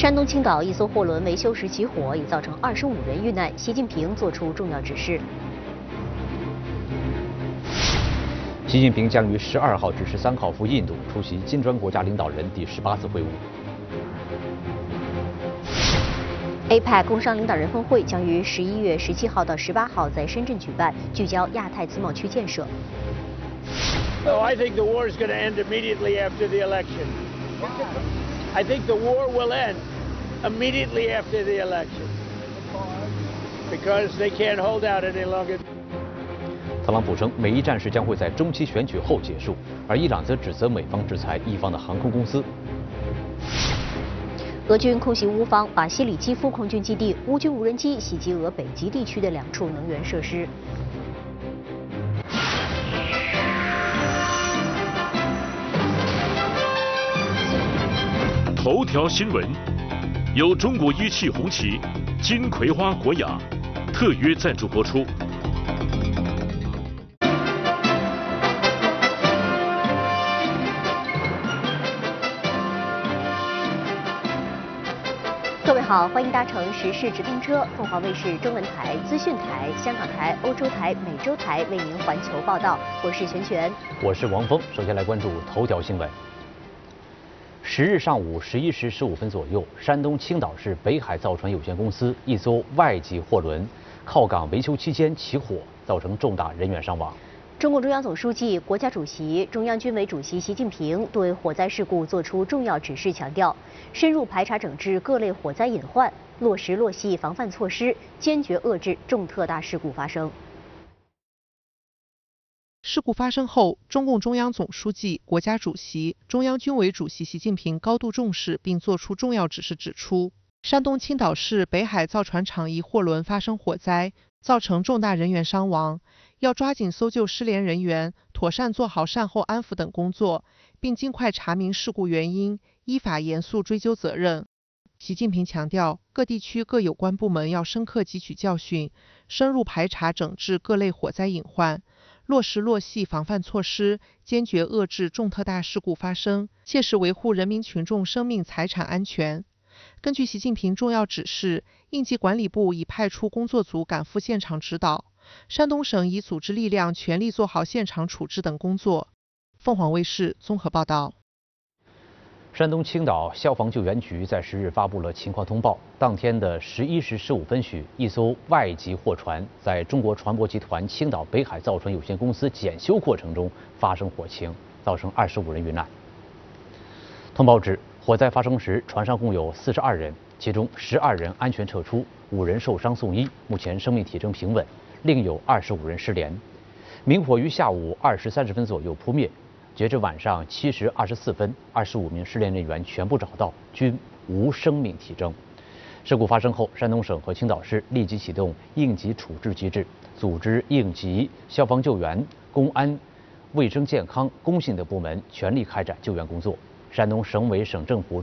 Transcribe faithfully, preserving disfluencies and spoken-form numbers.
山东青岛一艘货轮维修时起火，已造成二十五人遇难。习近平作出重要指示。 习近平将于十二号至十三号赴印度出席金砖国家领导人第十八次会晤。 A P E C 工商领导人峰会将于十一月十七号到十八号在深圳举办，聚焦亚太自贸区建设。 So I think the war is going to end immediately after the election. I think the war will end immediately after the election because they can't hold out any longer. 特朗普称，美伊战事将会在中期选举后结束，而伊朗则指责美方制裁伊方的航空公司。 俄军空袭乌方，把西里基夫空军基地，乌军无人机袭击俄北极地区的两处能源设施。 头条新闻由中国一汽红旗、金葵花国雅特约赞助播出。 各位好，欢迎搭乘时事直通车，凤凰卫视中文台、资讯台、香港台、欧洲台、美洲台为您环球报道。我是全全， 我是王峰。首先来关注头条新闻。 十日上午十一时十五分左右，山东青岛市北海造船有限公司一艘外籍货轮靠港维修期间起火，造成重大人员伤亡。 中共中央总书记、国家主席、中央军委主席习近平对火灾事故作出重要指示，强调深入排查整治各类火灾隐患，落实落细防范措施，坚决遏制重特大事故发生。 事故发生后，中共中央总书记、国家主席、中央军委主席习近平高度重视，并作出重要指示，指出，山东青岛市北海造船厂一货轮发生火灾，造成重大人员伤亡，要抓紧搜救失联人员，妥善做好善后安抚等工作，并尽快查明事故原因，依法严肃追究责任。习近平强调，各地区各有关部门要深刻汲取教训，深入排查整治各类火灾隐患。 落实落细防范措施，坚决遏制重特大事故发生，切实维护人民群众生命财产安全。根据习近平重要指示，应急管理部已派出工作组赶赴现场指导，山东省已组织力量全力做好现场处置等工作。凤凰卫视综合报道。 山东青岛消防救援局在十日发布了情况通报。当天的十一时十五分许，一艘外籍货船在中国船舶集团青岛北海造船有限公司检修过程中发生火情，造成二十五人遇难。通报指，火灾发生时，船上共有四十二人，其中十二人安全撤出，五人受伤送医，目前生命体征平稳，另有二十五人失联。明火于下午二时三十分左右扑灭。 截至晚上七时二十四分，二十五名失联人员全部找到，均无生命体征。事故发生后，山东省和青岛市立即启动应急处置机制，组织应急、消防救援、公安、卫生健康、工信等部门全力开展救援工作。山东省委省政府